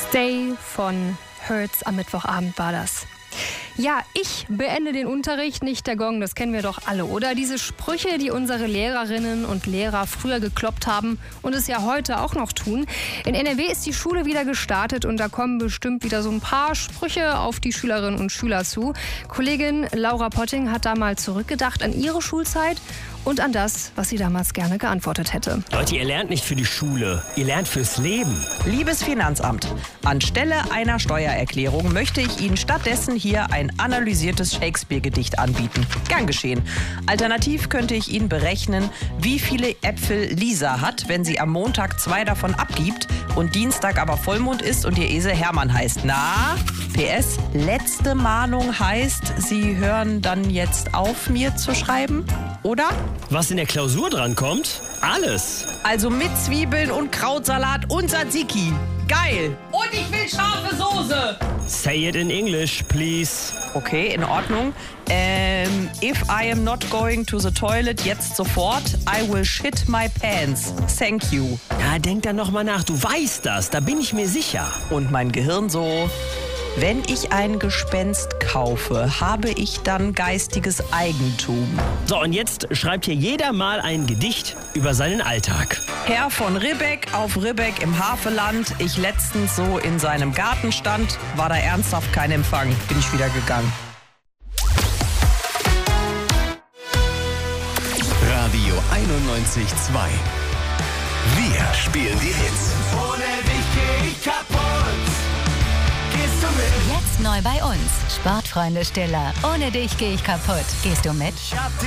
Stay von Hurts am Mittwochabend war das. Ja, ich beende den Unterricht, nicht der Gong, das kennen wir doch alle, oder? Diese Sprüche, die unsere Lehrerinnen und Lehrer früher gekloppt haben und es ja heute auch noch tun. In NRW ist die Schule wieder gestartet und da kommen bestimmt wieder so ein paar Sprüche auf die Schülerinnen und Schüler zu. Kollegin Laura Potting hat da mal zurückgedacht an ihre Schulzeit und an das, was sie damals gerne geantwortet hätte. Leute, ihr lernt nicht für die Schule, ihr lernt fürs Leben. Liebes Finanzamt, anstelle einer Steuererklärung möchte ich Ihnen stattdessen hier ein analysiertes Shakespeare-Gedicht anbieten. Gern geschehen. Alternativ könnte ich Ihnen berechnen, wie viele Äpfel Lisa hat, wenn sie am Montag 2 davon abgibt und Dienstag aber Vollmond ist und ihr Esel Hermann heißt. Na? PS, letzte Mahnung heißt, Sie hören dann jetzt auf, mir zu schreiben, oder? Was in der Klausur dran kommt? Alles. Also mit Zwiebeln und Krautsalat und Tzatziki. Geil. Und ich will scharfe Soße. Say it in English, please. Okay, in Ordnung. If I am not going to the toilet jetzt sofort, I will shit my pants. Thank you. Ja, denk dann noch mal nach. Du weißt das, da bin ich mir sicher. Und mein Gehirn so: Wenn ich ein Gespenst kaufe, habe ich dann geistiges Eigentum. So, und jetzt schreibt hier jeder mal ein Gedicht über seinen Alltag. Herr von Ribbeck auf Ribbeck im Havelland. Ich letztens so in seinem Garten stand, war da ernsthaft kein Empfang. Bin ich wieder gegangen. Radio 91.2. Wir spielen die Hits. Ohne dich geh ich kaputt. Gehst du mit? Jetzt neu bei uns. Sportfreunde Stiller. Ohne dich gehe ich kaputt. Gehst du mit? Ich hab